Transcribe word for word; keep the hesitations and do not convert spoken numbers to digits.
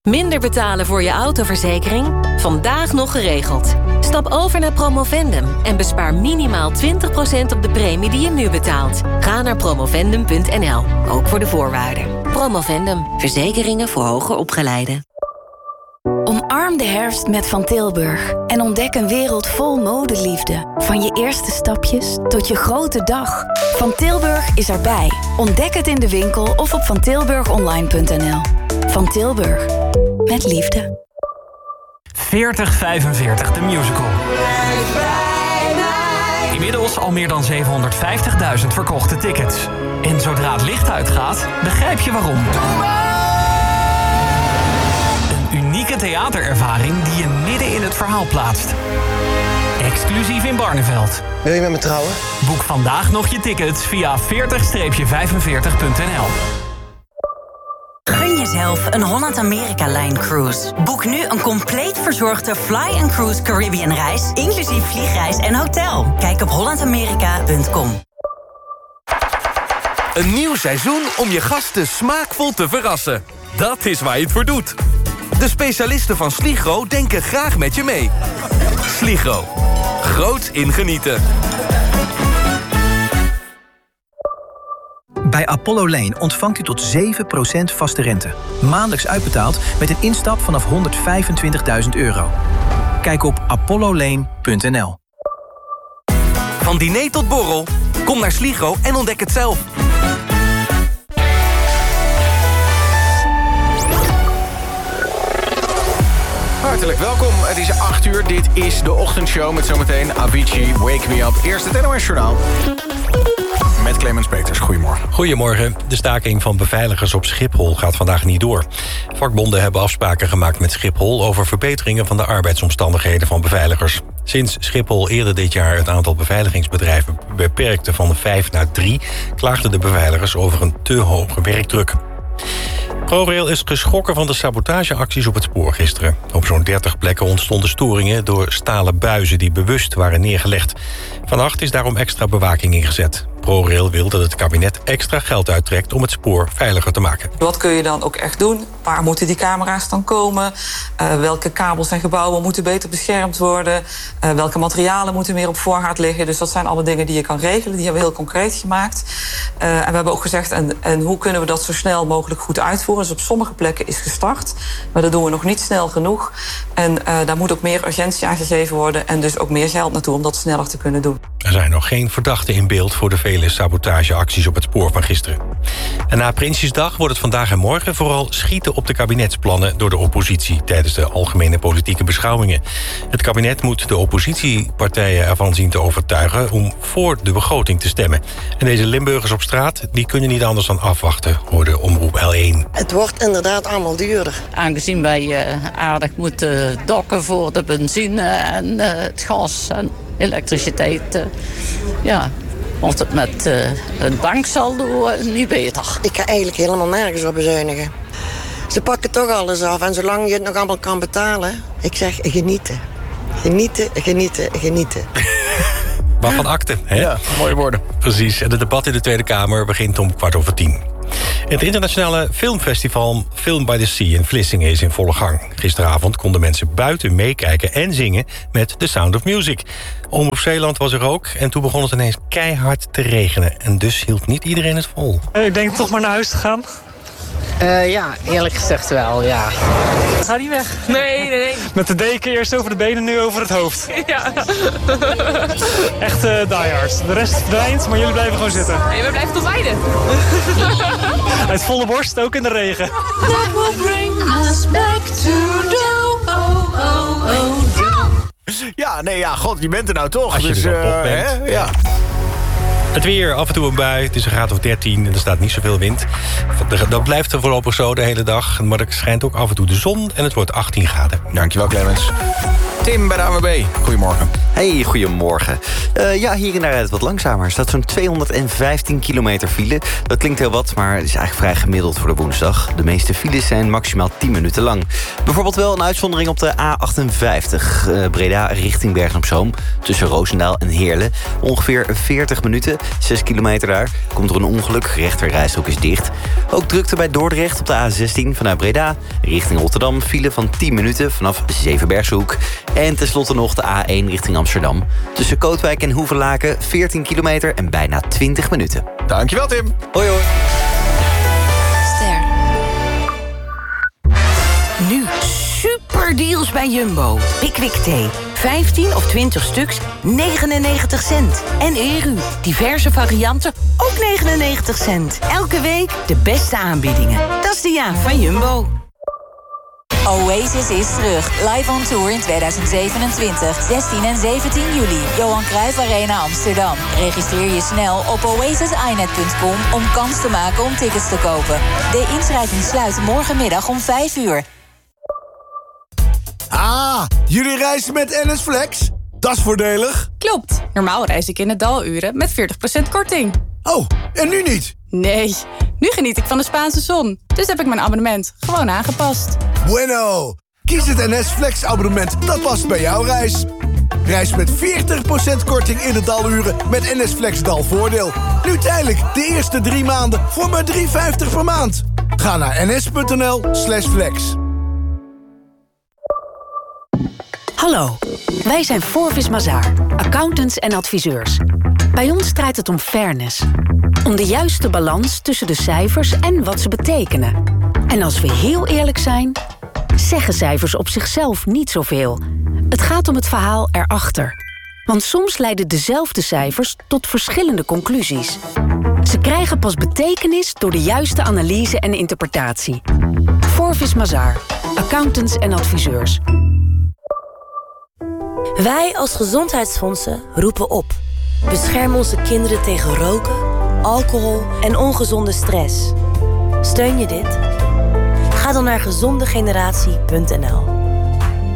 Minder betalen voor je autoverzekering? Vandaag nog geregeld. Stap over naar Promovendum en bespaar minimaal twintig procent op de premie die je nu betaalt. Ga naar promovendum punt n l, ook voor de voorwaarden. Promovendum, verzekeringen voor hoger opgeleiden. Omarm de herfst met Van Tilburg en ontdek een wereld vol modeliefde. Van je eerste stapjes tot je grote dag. Van Tilburg is erbij. Ontdek het in de winkel of op van tilburg online punt n l. Van Tilburg, met liefde. veertig vijfenveertig, de musical. Inmiddels al meer dan zevenhonderdvijftigduizend verkochte tickets. En zodra het licht uitgaat, begrijp je waarom. Een unieke theaterervaring die je midden in het verhaal plaatst. Exclusief in Barneveld. Wil je met me trouwen? Boek vandaag nog je tickets via veertig vijfenveertig punt n l. Gun jezelf een Holland-Amerika-Line cruise. Boek nu een compleet verzorgde Fly and Cruise Caribbean reis, inclusief vliegreis en hotel. Kijk op holland amerika punt com. Een nieuw seizoen om je gasten smaakvol te verrassen. Dat is waar je het voor doet. De specialisten van Sligro denken graag met je mee. Sligro. Groot in genieten. Bij Apollo Lane ontvangt u tot zeven procent vaste rente. Maandelijks uitbetaald met een instap vanaf honderdvijfentwintigduizend euro. Kijk op apollo lane punt n l. Van diner tot borrel, kom naar Sligro en ontdek het zelf. Hartelijk welkom, het is acht uur, dit is de ochtendshow met zometeen Avicii, Wake Me Up. Eerst het N O S-journaal. Met Clemens Peters, goedemorgen. Goedemorgen. De staking van beveiligers op Schiphol gaat vandaag niet door. Vakbonden hebben afspraken gemaakt met Schiphol over verbeteringen van de arbeidsomstandigheden van beveiligers. Sinds Schiphol eerder dit jaar het aantal beveiligingsbedrijven beperkte van vijf naar drie, klaagden de beveiligers over een te hoge werkdruk. ProRail is geschrokken van de sabotageacties op het spoor gisteren. Op zo'n dertig plekken ontstonden storingen door stalen buizen die bewust waren neergelegd. Vannacht is daarom extra bewaking ingezet. ProRail wil dat het kabinet extra geld uittrekt om het spoor veiliger te maken. Wat kun je dan ook echt doen? Waar moeten die camera's dan komen? Uh, welke kabels en gebouwen moeten beter beschermd worden? Uh, welke materialen moeten meer op voorraad liggen? Dus dat zijn alle dingen die je kan regelen. Die hebben we heel concreet gemaakt. Uh, en we hebben ook gezegd, en, en hoe kunnen we dat zo snel mogelijk goed uitvoeren? Dus op sommige plekken is gestart, maar dat doen we nog niet snel genoeg. En uh, daar moet ook meer urgentie aan gegeven worden en dus ook meer geld naartoe om dat sneller te kunnen doen. Er zijn nog geen verdachten in beeld voor de vele sabotageacties op het spoor van gisteren. En na Prinsjesdag wordt het vandaag en morgen vooral schieten op de kabinetsplannen door de oppositie tijdens de algemene politieke beschouwingen. Het kabinet moet de oppositiepartijen ervan zien te overtuigen om voor de begroting te stemmen. En deze Limburgers op straat, die kunnen niet anders dan afwachten, hoorde Omroep L één. Het wordt inderdaad allemaal duurder. Aangezien wij uh, aardig moeten dokken voor de benzine en uh, het gas en elektriciteit, uh, ja, wordt het met uh, het banksaldo uh, niet beter. Ik ga eigenlijk helemaal nergens op bezuinigen. Ze pakken toch alles af en zolang je het nog allemaal kan betalen, ik zeg genieten. Genieten, genieten, genieten. Waarvan akte, hè? Ja, mooie woorden. Precies, en het debat in de Tweede Kamer begint om kwart over tien. Het internationale filmfestival Film by the Sea in Vlissingen is in volle gang. Gisteravond konden mensen buiten meekijken en zingen met The Sound of Music. Omroep Zeeland was er ook en toen begon het ineens keihard te regenen. En dus hield niet iedereen het vol. Ik denk toch maar naar huis te gaan. Uh, ja, eerlijk gezegd wel, ja. Ga niet weg. Nee, nee, nee. Met de deken eerst over de benen, nu over het hoofd. Ja. Echt uh, diehard. De rest verdwijnt, maar jullie blijven gewoon zitten. Nee, we blijven tot einde. Uit volle borst, ook in de regen. That will bring us back to the oh, oh, oh. Ja, nee, ja, god, je bent er nou toch. Als je dus, er uh, op bent. hè? Ja. Het weer, af en toe een bui, het is een graad of dertien en er staat niet zoveel wind. Dat blijft er voorlopig zo de hele dag, maar er schijnt ook af en toe de zon en het wordt achttien graden. Dankjewel, Clemens. Tim bij de A N W B, goedemorgen. Hey, goedemorgen. Uh, ja, hier en daar rijdt het wat langzamer. Er staat zo'n tweehonderdvijftien kilometer file. Dat klinkt heel wat, maar het is eigenlijk vrij gemiddeld voor de woensdag. De meeste files zijn maximaal tien minuten lang. Bijvoorbeeld wel een uitzondering op de A achtenvijftig. Uh, Breda richting Bergen op Zoom. Tussen Roosendaal en Heerlen. Ongeveer veertig minuten. zes kilometer daar. Komt er een ongeluk, rechterrijstrook is dicht. Ook drukte bij Dordrecht op de A zestien vanuit Breda. Richting Rotterdam file van tien minuten vanaf Zevenbergshoek. En tenslotte nog de A één richting Amsterdam. Tussen Kootwijk en Hoevelaken veertien kilometer en bijna twintig minuten. Dankjewel, Tim. Hoi hoi. Ster. Nu super deals bij Jumbo. Pickwick Thee. vijftien of twintig stuks, negenennegentig cent. En Eru, diverse varianten, ook negenennegentig cent. Elke week de beste aanbiedingen. Dat is de ja van Jumbo. Oasis is terug. Live on tour in tweeduizend zevenentwintig. zestien en zeventien juli. Johan Cruijff Arena Amsterdam. Registreer je snel op oasis i net punt com om kans te maken om tickets te kopen. De inschrijving sluit morgenmiddag om vijf uur. Ah, jullie reizen met N S Flex? Dat is voordelig. Klopt. Normaal reis ik in het daluren met veertig procent korting. Oh, en nu niet? Nee, nu geniet ik van de Spaanse zon. Dus heb ik mijn abonnement gewoon aangepast. Bueno, kies het N S Flex abonnement dat past bij jouw reis. Reis met veertig procent korting in de daluren met N S Flex dalvoordeel. Nu tijdelijk de eerste drie maanden voor maar drie vijftig per maand. Ga naar ns.nl slash flex. Hallo, wij zijn Forvis Mazars, accountants en adviseurs. Bij ons draait het om fairness. Om de juiste balans tussen de cijfers en wat ze betekenen. En als we heel eerlijk zijn, zeggen cijfers op zichzelf niet zoveel. Het gaat om het verhaal erachter. Want soms leiden dezelfde cijfers tot verschillende conclusies. Ze krijgen pas betekenis door de juiste analyse en interpretatie. Forvis Mazars, accountants en adviseurs. Wij als gezondheidsfondsen roepen op. Bescherm onze kinderen tegen roken, alcohol en ongezonde stress. Steun je dit? Ga dan naar gezondegeneratie punt n l.